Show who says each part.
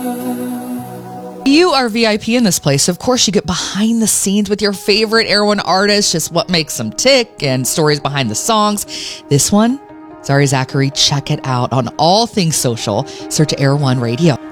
Speaker 1: You are VIP in this place. Of course, you get behind the scenes with your favorite Air One artists, just what makes them tick and stories behind the songs. This one, Zari Zachary, check it out on all things social. Search Air One Radio.